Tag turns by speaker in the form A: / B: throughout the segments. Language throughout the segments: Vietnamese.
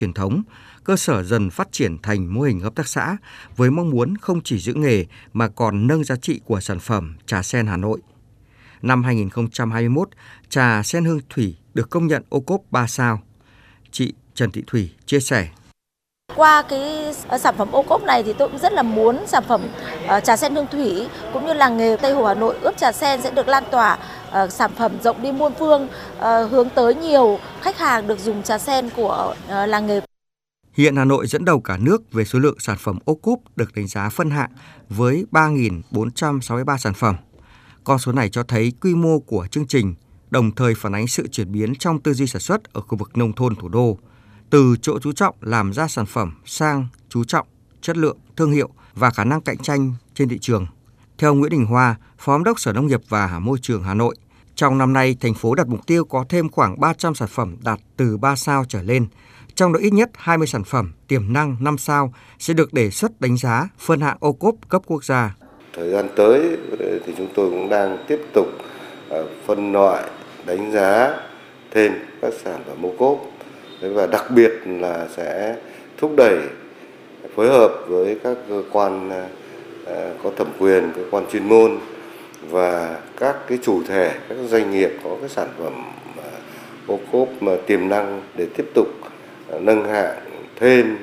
A: truyền thống, cơ sở dần phát triển thành mô hình hợp tác xã với mong muốn không chỉ giữ nghề mà còn nâng giá trị của sản phẩm trà sen Hà Nội. Năm 2021, trà sen Hương Thủy được công nhận ô cốp 3 sao. Chị Trần Thị Thủy chia sẻ.
B: Qua cái sản phẩm ô cốp này thì tôi cũng rất là muốn sản phẩm trà sen Hương Thủy cũng như làng nghề Tây Hồ Hà Nội ướp trà sen sẽ được lan tỏa, sản phẩm rộng đi muôn phương, hướng tới nhiều khách hàng được dùng trà sen của làng nghề.
A: Hiện Hà Nội dẫn đầu cả nước về số lượng sản phẩm ô cốp được đánh giá phân hạng với 3.463 sản phẩm. Con số này cho thấy quy mô của chương trình, đồng thời phản ánh sự chuyển biến trong tư duy sản xuất ở khu vực nông thôn thủ đô, từ chỗ chú trọng làm ra sản phẩm sang chú trọng chất lượng, thương hiệu và khả năng cạnh tranh trên thị trường. Theo Nguyễn Đình Hoa, Phó Giám đốc Sở Nông nghiệp và Môi trường Hà Nội, trong năm nay, thành phố đặt mục tiêu có thêm khoảng 300 sản phẩm đạt từ 3 sao trở lên, trong đó ít nhất 20 sản phẩm tiềm năng 5 sao sẽ được đề xuất đánh giá phân hạng ô cốp cấp quốc gia.
C: Thời gian tới thì chúng tôi cũng đang tiếp tục phân loại, đánh giá thêm các sản phẩm ô cốp và đặc biệt là sẽ thúc đẩy phối hợp với các cơ quan có thẩm quyền, cơ quan chuyên môn và các cái chủ thể, các doanh nghiệp có cái sản phẩm ô cốp mà tiềm năng để tiếp tục nâng hạng thêm.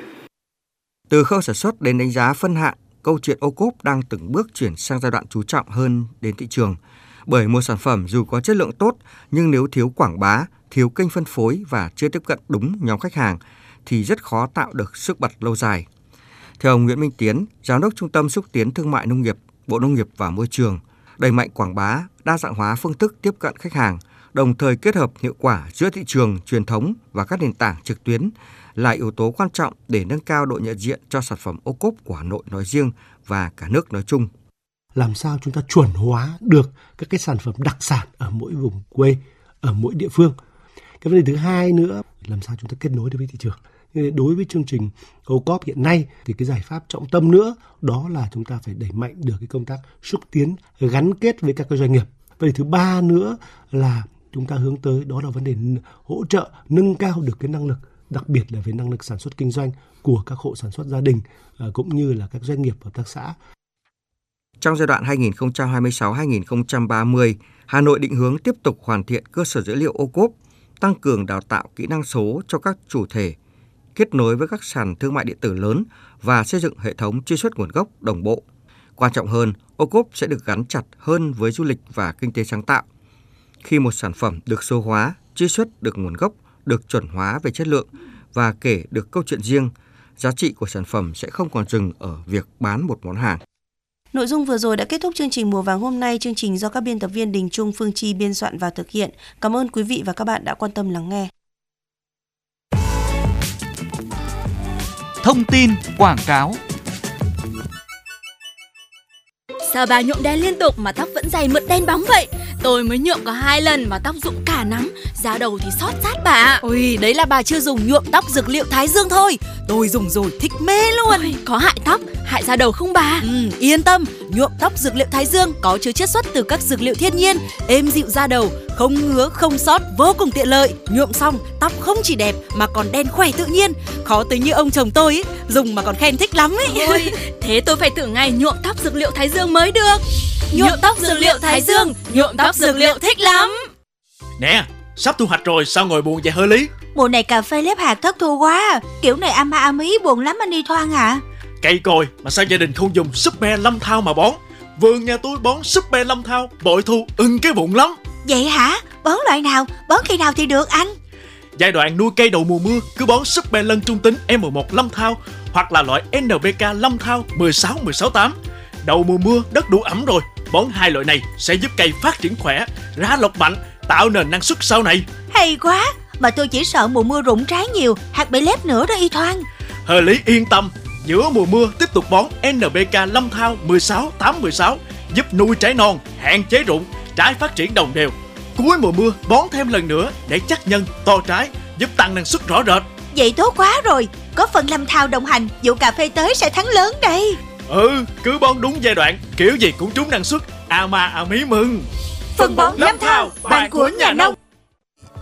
A: Từ khâu sản xuất đến đánh giá phân hạng, câu chuyện ô cốp đang từng bước chuyển sang giai đoạn chú trọng hơn đến thị trường. Bởi một sản phẩm dù có chất lượng tốt nhưng nếu thiếu quảng bá, thiếu kênh phân phối và chưa tiếp cận đúng nhóm khách hàng thì rất khó tạo được sức bật lâu dài. Theo ông Nguyễn Minh Tiến, Giám đốc Trung tâm Xúc tiến Thương mại Nông nghiệp, Bộ Nông nghiệp và Môi trường, đẩy mạnh quảng bá, đa dạng hóa phương thức tiếp cận khách hàng, đồng thời kết hợp hiệu quả giữa thị trường truyền thống và các nền tảng trực tuyến là yếu tố quan trọng để nâng cao độ nhận diện cho sản phẩm ô cốp của Hà Nội nói riêng và cả nước nói chung.
D: Làm sao chúng ta chuẩn hóa được các cái sản phẩm đặc sản ở mỗi vùng quê, ở mỗi địa phương. Cái vấn đề thứ hai nữa, làm sao chúng ta kết nối được với thị trường. Đối với chương trình ô cốp hiện nay thì cái giải pháp trọng tâm nữa đó là chúng ta phải đẩy mạnh được cái công tác xúc tiến gắn kết với các cái doanh nghiệp. Vấn đề thứ ba nữa là chúng ta hướng tới đó là vấn đề hỗ trợ nâng cao được cái năng lực, đặc biệt là về năng lực sản xuất kinh doanh của các hộ sản xuất gia đình cũng như là các doanh nghiệp hợp tác xã.
A: Trong giai đoạn 2026-2030, Hà Nội định hướng tiếp tục hoàn thiện cơ sở dữ liệu ô cốp, tăng cường đào tạo kỹ năng số cho các chủ thể, kết nối với các sàn thương mại điện tử lớn và xây dựng hệ thống truy xuất nguồn gốc đồng bộ. Quan trọng hơn, ô cốp sẽ được gắn chặt hơn với du lịch và kinh tế sáng tạo. Khi một sản phẩm được số hóa, truy xuất được nguồn gốc, được chuẩn hóa về chất lượng và kể được câu chuyện riêng, giá trị của sản phẩm sẽ không còn dừng ở việc bán một món hàng.
E: Nội dung vừa rồi đã kết thúc chương trình Mùa Vàng hôm nay. Chương trình do các biên tập viên Đình Trung, Phương Chi biên soạn và thực hiện. Cảm ơn quý vị và các bạn đã quan tâm lắng nghe.
F: Thông tin quảng cáo.
G: Sao bà nhuộm đen liên tục mà tóc vẫn dày mượt đen bóng vậy? Tôi mới nhuộm có 2 lần mà tóc rụng cả nắm, da đầu thì xót rát bà.
H: Ôi, đấy là bà chưa dùng nhuộm tóc dược liệu Thái Dương thôi. Tôi dùng rồi thích mê luôn.
G: Ôi, có hại tóc, hại da đầu không bà?
H: Yên tâm, nhuộm tóc dược liệu Thái Dương có chứa chiết xuất từ các dược liệu thiên nhiên, êm dịu da đầu, không ngứa, không xót, vô cùng tiện lợi. Nhuộm xong, tóc không chỉ đẹp mà còn đen khỏe tự nhiên. Khó tới như ông chồng tôi ấy, dùng mà còn khen thích lắm ấy.
G: Ôi, thế tôi phải thử ngay nhuộm tóc dược liệu Thái Dương mới được.
H: Nhuộm tóc dược liệu Thái Dương, nhuộm tóc dược liệu thích lắm.
I: Nè, sắp thu hoạch rồi, sao ngồi buồn vậy hơ Lý?
J: Mùa này cà phê lép hạt thất thu quá, kiểu này am ma am ý buồn lắm anh đi Thoan à.
I: Cây còi mà sao gia đình không dùng Super Lâm Thao mà bón? Vườn nhà tôi bón Super Lâm Thao, bội thu ưng cái bụng lắm.
J: Vậy hả? Bón loại nào? Bón khi nào thì được anh?
I: Giai đoạn nuôi cây đầu mùa mưa cứ bón Super Lân trung tính M1 Lâm Thao hoặc là loại NPK Lâm Thao 16-16-8. Đầu mùa mưa đất đủ ẩm rồi, bón 2 loại này sẽ giúp cây phát triển khỏe, ra lộc mạnh, tạo nền năng suất sau này.
J: Hay quá, mà tôi chỉ sợ mùa mưa rụng trái nhiều, hạt bị lép nữa đó y Thoan.
I: Hờ Lý yên tâm, giữa mùa mưa tiếp tục bón NPK Lâm Thao 16-8-16 giúp nuôi trái non, hạn chế rụng, trái phát triển đồng đều. Cuối mùa mưa bón thêm lần nữa để chắc nhân, to trái, giúp tăng năng suất rõ rệt.
J: Vậy tốt quá rồi, có phần Lâm Thao đồng hành, vụ cà phê tới sẽ thắng lớn đây.
I: Cứ bón đúng giai đoạn, kiểu gì cũng trúng năng suất. À mà à mí mừng.
J: Phân bón Lâm Thao, bạn của nhà nông.